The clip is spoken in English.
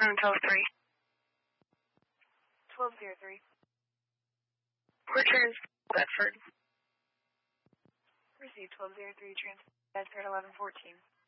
Hotel 3. 1203. Returns Bedford. Received 1203, transfer Bedford 1114.